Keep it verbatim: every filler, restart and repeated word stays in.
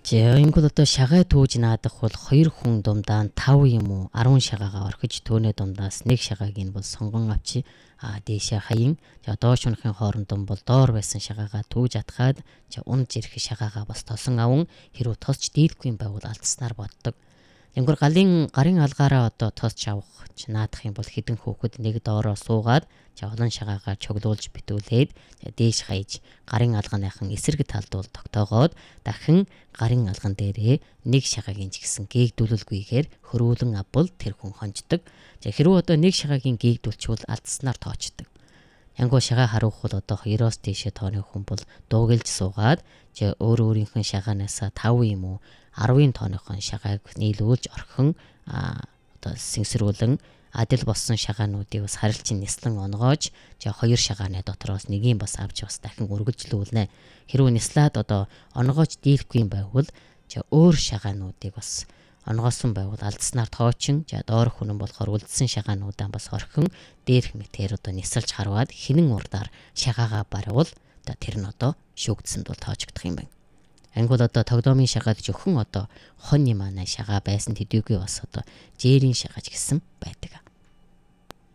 За ингэвэл одоо шагаа түүж наадах бол хоёр хүн дундаа тав юм уу арван шагаагаа орхиж төөнөө дундаас нэг шагааг нь бол сонгон авчи а дээшээ хаян. За доош унахын хоорондон бол доор байсан шагаагаа түүж атгаад за унж ирэх шагаагаа бас тосон аван хэрвээ тосч дийлэхгүй юм байвал алдснаар боддог. Тэнгэр галын гарын алгаараа одоо тосч авах ч наадах юм бол хідэн хөөхөд нэг доороо суугаад за олон шагаагаа чоглуулж битүүлээд дээш хаяж гарын алгааныхан эсрэг талд бол тогтоогоод дахин гарын алган дээрээ нэг шагаагийн ч гэсэн гээгдүүлэлгүйгээр хөрвүүлэн авбал тэр хүн хонждог. За хэрвээ одоо нэг шагаагийн гээгдүүлчихвэл алдснаар тоочдог. Янгуу шагаа харуухвал одоо хоёроос дээшээ тооны хүн бол дуугилж суугаад за өөр өөрийнх нь шагаанаасаа тав юм уу арвын тооныхон шагааг нийлүүлж орхин одоо сэнсрүүлэн адил болсон шагаануудыг бас харилцан нислэн онгоож за хоёр шагааны дотроос нэгийг бас авч бас дахин үргэлжлүүлнэ. Хэрвээ нислаад одоо онгоож дийлэхгүй юм байвал за өөр шагаануудыг бас онгоосон байвал алдснаар тоочин за доор хүнэн болохоор үлдсэн шагаануудаа бас орхин дээрх мэтээр одоо нисэлж харваад хинэн урдаар шагаагаа барвал тэр нь одоо шүүгдсэнд бол тоочгдох юм байна. Ангууд одоо тогдоомын шагаад зөвхөн одоо хоньны манай шагаа байсан төдийгүй бас одоо жээрийн шагаж гэсэн байдаг.